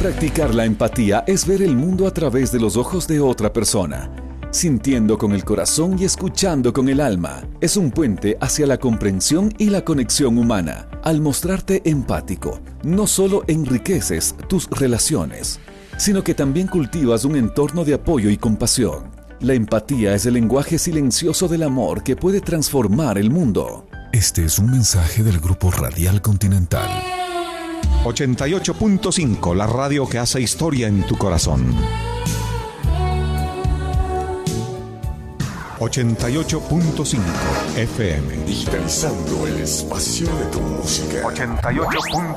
Practicar la empatía es ver el mundo a través de los ojos de otra persona, sintiendo con el corazón y escuchando con el alma. Es un puente hacia la comprensión y la conexión humana. Al mostrarte empático, no solo enriqueces tus relaciones, sino que también cultivas un entorno de apoyo y compasión. La empatía es el lenguaje silencioso del amor que puede transformar el mundo. Este es un mensaje del Grupo Radial Continental. 88.5, la radio que hace historia en tu corazón. 88.5 FM. Digitalizando el espacio de tu música. 88.